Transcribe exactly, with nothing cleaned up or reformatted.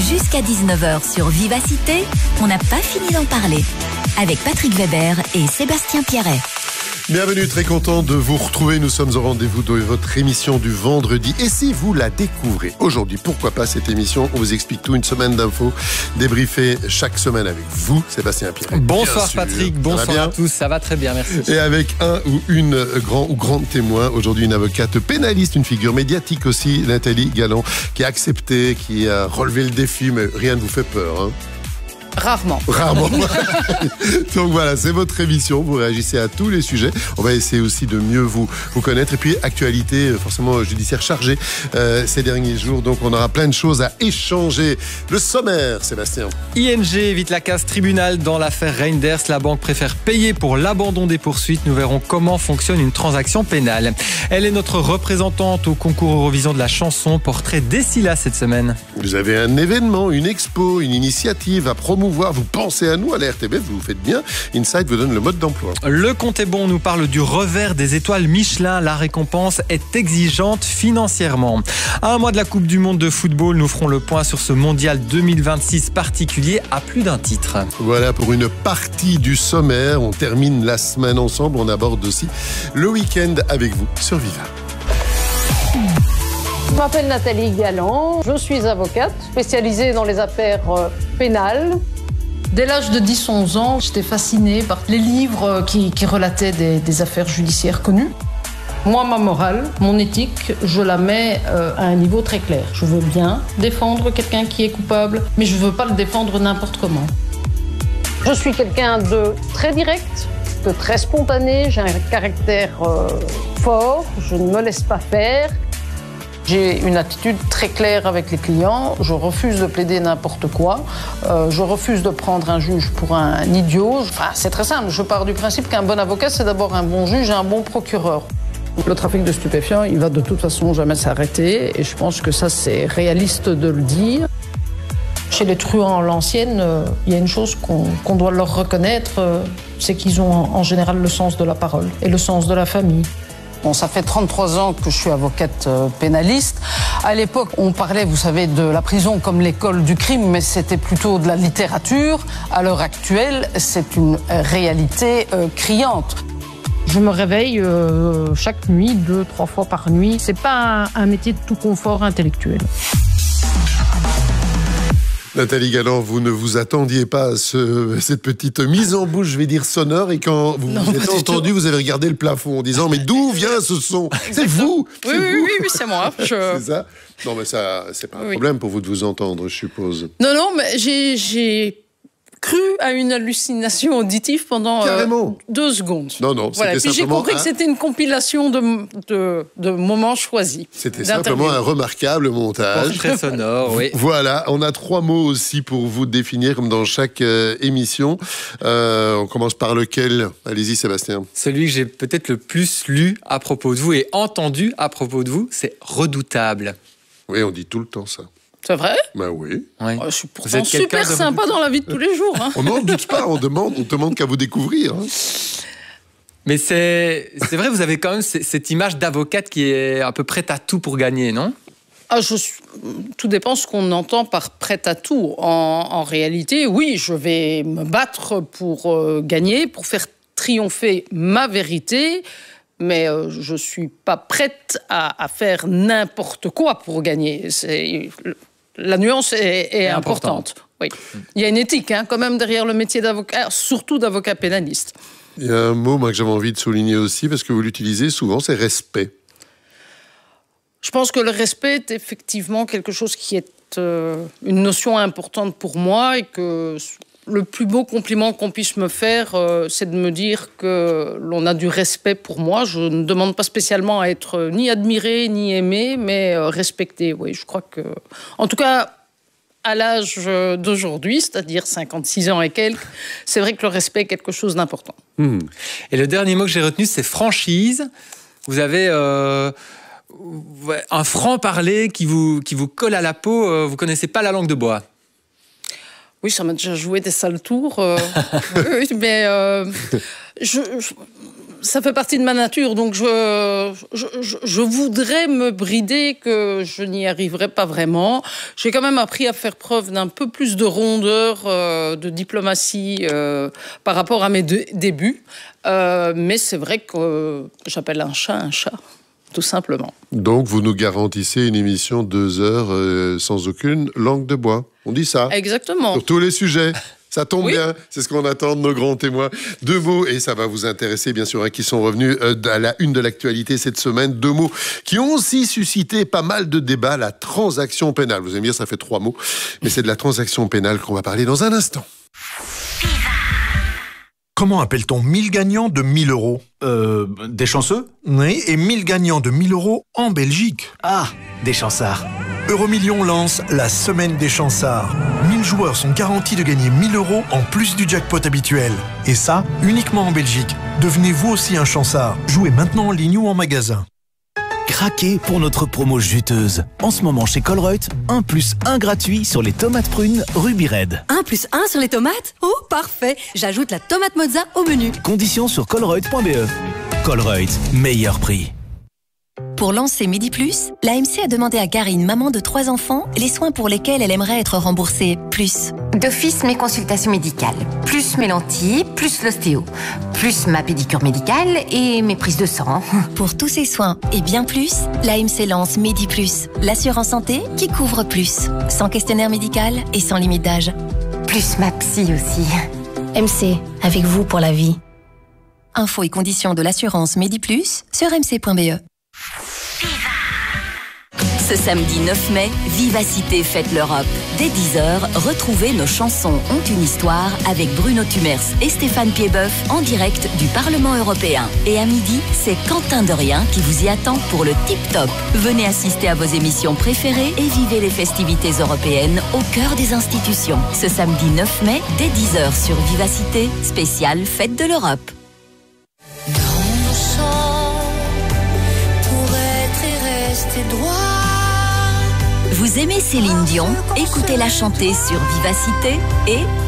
Jusqu'à dix-neuf heures sur Vivacité, on n'a pas fini d'en parler. Avec Patrick Weber et Sébastien Pierret. Bienvenue, très content de vous retrouver. Nous sommes au rendez-vous de votre émission du vendredi. Et si vous la découvrez aujourd'hui, pourquoi pas cette émission? On vous explique tout, une semaine d'infos débriefées chaque semaine avec vous, Sébastien Pierret. Bonsoir Patrick, bonsoir à tous, ça va très bien, merci. Et avec un ou une grand ou grande témoin, aujourd'hui une avocate pénaliste, une figure médiatique aussi, Nathalie Galland, qui a accepté, qui a relevé le défi, mais rien ne vous fait peur, hein? Rarement. Rarement. Donc voilà, c'est votre émission. Vous réagissez à tous les sujets. On va essayer aussi de mieux vous, vous connaître. Et puis, actualité forcément judiciaire chargée euh, ces derniers jours. Donc, on aura plein de choses à échanger. Le sommaire, Sébastien. I N G évite la casse tribunal dans l'affaire Reinders. La banque préfère payer pour l'abandon des poursuites. Nous verrons comment fonctionne une transaction pénale. Elle est notre représentante au concours Eurovision de la chanson. Portrait d'Essila cette semaine. Vous avez un événement, une expo, une initiative à promouvoir. Vous pensez à nous, à la R T B F, vous vous faites bien. Insight vous donne le mode d'emploi. Le compte est bon, nous parle du revers des étoiles Michelin. La récompense est exigeante financièrement. À un mois de la Coupe du Monde de football, nous ferons le point sur ce mondial deux mille vingt-six particulier à plus d'un titre. Voilà pour une partie du sommaire. On termine la semaine ensemble. On aborde aussi le week-end avec vous sur Viva. Je m'appelle Nathalie Galland, je suis avocate spécialisée dans les affaires pénales. Dès l'âge de dix à onze ans, j'étais fascinée par les livres qui, qui relataient des, des affaires judiciaires connues. Moi, ma morale, mon éthique, je la mets à un niveau très clair. Je veux bien défendre quelqu'un qui est coupable, mais je ne veux pas le défendre n'importe comment. Je suis quelqu'un de très direct, de très spontané, j'ai un caractère euh, fort, je ne me laisse pas faire. J'ai une attitude très claire avec les clients. Je refuse de plaider n'importe quoi. Euh, je refuse de prendre un juge pour un, un idiot. Enfin, c'est très simple. Je pars du principe qu'un bon avocat, c'est d'abord un bon juge et un bon procureur. Le trafic de stupéfiants, il va de toute façon jamais s'arrêter. Et je pense que ça, c'est réaliste de le dire. Chez les truands à l'ancienne, euh, il y a une chose qu'on, qu'on doit leur reconnaître, euh, c'est qu'ils ont en général le sens de la parole et le sens de la famille. Bon, ça fait trente-trois ans que je suis avocate pénaliste. À l'époque, on parlait, vous savez, de la prison comme l'école du crime, mais c'était plutôt de la littérature. À l'heure actuelle, c'est une réalité euh, criante. Je me réveille euh, chaque nuit, deux, trois fois par nuit. C'est pas un, un métier de tout confort intellectuel. Nathalie Galland, vous ne vous attendiez pas à ce, cette petite mise en bouche, je vais dire sonore, et quand vous non, vous êtes entendu, vous avez regardé le plafond en disant « Mais d'où vient ce son ?» C'est vous Oui, c'est oui, vous. oui, oui, c'est moi. Je... C'est ça? Non, mais ça, c'est pas un oui. problème pour vous de vous entendre, je suppose. Non, non, mais j'ai... j'ai... cru à une hallucination auditive pendant euh, deux secondes. Non, non, voilà. c'était Puis j'ai compris un... que c'était une compilation de, de, de moments choisis. C'était simplement un remarquable montage. Très sonore, oui. Voilà, on a trois mots aussi pour vous définir, comme dans chaque euh, émission. Euh, on commence par lequel? Allez-y, Sébastien. Celui que j'ai peut-être le plus lu à propos de vous et entendu à propos de vous, c'est redoutable. Oui, on dit tout le temps ça. C'est vrai? Ben oui. oui. Oh, je suis pourtant super sympa dans la vie de tous les jours. Hein. On n'en doute pas, on demande, on demande qu'à vous découvrir. Hein. Mais c'est, c'est vrai, vous avez quand même cette image d'avocate qui est un peu prête à tout pour gagner, non? Ah, je suis... Tout dépend ce qu'on entend par prête à tout. En, en réalité, oui, je vais me battre pour euh, gagner, pour faire triompher ma vérité. Mais euh, je ne suis pas prête à, à faire n'importe quoi pour gagner. C'est... La nuance est, est importante. importante. Oui. Il y a une éthique hein, quand même derrière le métier d'avocat, surtout d'avocat pénaliste. Il y a un mot moi, que j'avais envie de souligner aussi, parce que vous l'utilisez souvent, c'est respect. Je pense que le respect est effectivement quelque chose qui est euh, une notion importante pour moi et que le plus beau compliment qu'on puisse me faire, euh, c'est de me dire que l'on a du respect pour moi. Je ne demande pas spécialement à être ni admiré, ni aimé, mais euh, respecté. Oui, je crois que... En tout cas, à l'âge d'aujourd'hui, c'est-à-dire cinquante-six ans et quelques, c'est vrai que le respect est quelque chose d'important. Mmh. Et le dernier mot que j'ai retenu, c'est franchise. Vous avez... Euh... un franc-parler qui vous, qui vous colle à la peau, euh, vous ne connaissez pas la langue de bois. Oui, ça m'a déjà joué des sales tours. Euh, oui, mais euh, je, je, ça fait partie de ma nature, donc je, je, je, je voudrais me brider que je n'y arriverai pas vraiment. J'ai quand même appris à faire preuve d'un peu plus de rondeur, euh, de diplomatie euh, par rapport à mes de- débuts. Euh, mais c'est vrai que euh, j'appelle un chat un chat, tout simplement. Donc, vous nous garantissez une émission deux heures euh, sans aucune langue de bois. On dit ça. Exactement. Sur tous les sujets. Ça tombe Oui. bien, c'est ce qu'on attend de nos grands témoins. Deux mots, et ça va vous intéresser bien sûr, hein, qui sont revenus euh, à la une de l'actualité cette semaine. Deux mots qui ont aussi suscité pas mal de débats, la transaction pénale. Vous allez me dire, ça fait trois mots, mais c'est de la transaction pénale qu'on va parler dans un instant. Comment appelle-t-on mille gagnants de mille euros? Euh, des chanceux? Oui, et mille gagnants de mille euros en Belgique. Ah, des chansards. Euromillions lance la semaine des chansards. mille joueurs sont garantis de gagner mille euros en plus du jackpot habituel. Et ça, uniquement en Belgique. Devenez vous aussi un chansard. Jouez maintenant en ligne ou en magasin. Craquez pour notre promo juteuse. En ce moment chez Colruyt, un plus un gratuit sur les tomates prunes Ruby Red. un plus un sur les tomates? Oh, parfait! J'ajoute la tomate mozza au menu. Conditions sur colruyt point b e. Colruyt, meilleur prix. Pour lancer Midi Plus, l'A M C a demandé à Karine, maman de trois enfants, les soins pour lesquels elle aimerait être remboursée plus. D'office, mes consultations médicales, plus mes lentilles, plus l'ostéo, plus ma pédicure médicale et mes prises de sang. Pour tous ces soins et bien plus, l'A M C lance Midi Plus, l'assurance santé qui couvre plus, sans questionnaire médical et sans limite d'âge. Plus ma psy aussi. M C, avec vous pour la vie. Infos et conditions de l'assurance Midi Plus sur m c point b e. Ce samedi neuf mai, Vivacité fête l'Europe. Dès dix heures, retrouvez Nos chansons ont une histoire avec Bruno Tumers et Stéphane Piedboeuf en direct du Parlement européen. Et à midi, c'est Quentin Dorien qui vous y attend pour le Tip Top. Venez assister à vos émissions préférées et vivez les festivités européennes au cœur des institutions. Ce samedi neuf mai, dès dix heures sur Vivacité, spéciale Fête de l'Europe. Vous aimez Céline Dion? Écoutez-la chanter sur Vivacité et